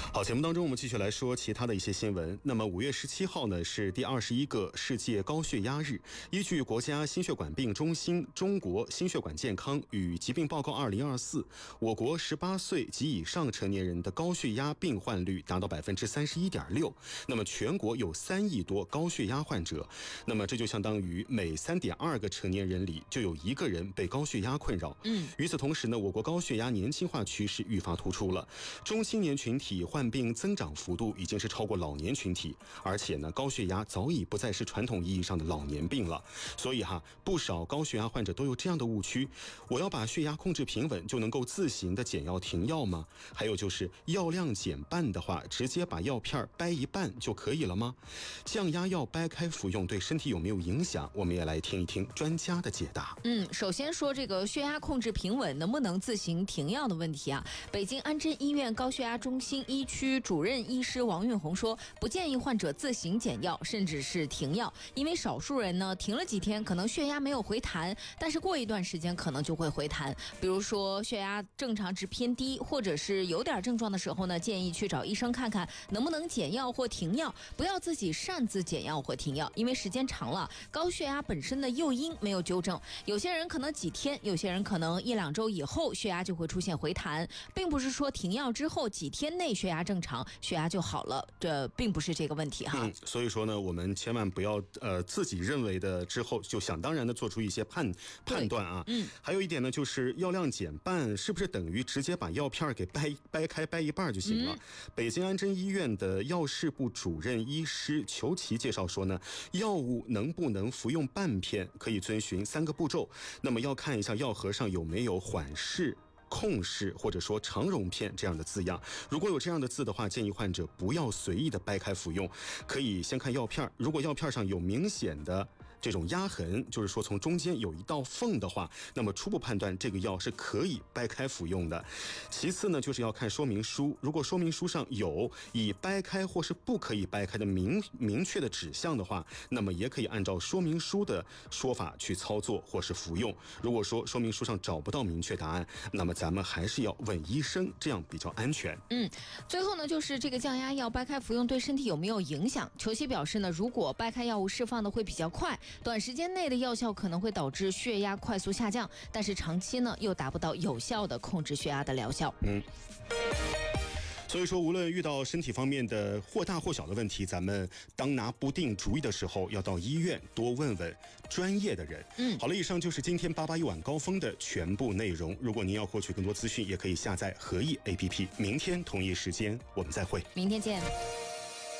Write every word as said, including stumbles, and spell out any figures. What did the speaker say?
好，节目当中我们继续来说其他的一些新闻。那么五月十七号呢是第二十一个世界高血压日。依据国家心血管病中心《中国心血管健康与疾病报告二零二四》，我国十八岁及以上成年人的高血压病患率达到百分之三十一点六。那么全国有三亿多高血压患者，那么这就相当于每三点二个成年人里就有一个人被高血压困扰。 嗯， 与此同时呢，我国高血压年轻化趋势愈发突出了，中青年群体患病增长幅度已经是超过老年群体，而且呢，高血压早已不再是传统意义上的老年病了。所以哈，不少高血压患者都有这样的误区：我要把血压控制平稳，就能够自行的减药停药吗？还有就是药量减半的话，直接把药片掰一半就可以了吗？降压药掰开服用对身体有没有影响？我们也来听一听专家的解答。 嗯，首先说这个血压控制平稳能不能自行停药的问题啊，北京安贞医院高血压中心一区主任医师王运红说，不建议患者自行减药，甚至是停药，因为少数人呢停了几天，可能血压没有回弹，但是过一段时间可能就会回弹。比如说血压正常值偏低，或者是有点症状的时候呢，建议去找医生看看能不能减药或停药，不要自己擅自减药或停药，因为时间长了，高血压本身的诱因没有纠正，有些人可能几天，有些人可能一两周以后血压就会出现回弹，并不是说停药之后几天内血压正常，血压就好了，这并不是这个问题哈。 嗯，所以说呢，我们千万不要呃自己认为的之后就想当然的做出一些判判断啊。 嗯， 还有一点呢，就是药量减半是不是等于直接把药片给掰掰开掰一半就行了？嗯、北京安贞医院的药事部主任医师裘奇介绍说呢，药物能不能服用半片，可以遵循三个步骤。那么要看一下药盒上有没有缓释、控释或者说长溶片这样的字样，如果有这样的字的话，建议患者不要随意的掰开服用，可以先看药片，如果药片上有明显的这种压痕，就是说从中间有一道缝的话，那么初步判断这个药是可以掰开服用的。其次呢，就是要看说明书，如果说明书上有以掰开或是不可以掰开的明明确的指向的话，那么也可以按照说明书的说法去操作或是服用。如果说说明书上找不到明确答案，那么咱们还是要问医生，这样比较安全。 嗯，最后呢，就是这个降压药掰开服用对身体有没有影响？裘奇表示呢，如果掰开药物释放的会比较快，短时间内的药效可能会导致血压快速下降，但是长期呢又达不到有效的控制血压的疗效。 嗯。所以说，无论遇到身体方面的或大或小的问题，咱们当拿不定主意的时候，要到医院多问问专业的人。 嗯， 好了，以上就是今天八八一晚高峰的全部内容。如果您要获取更多资讯，也可以下载合意 A P P。明天同一时间我们再会， 明天见。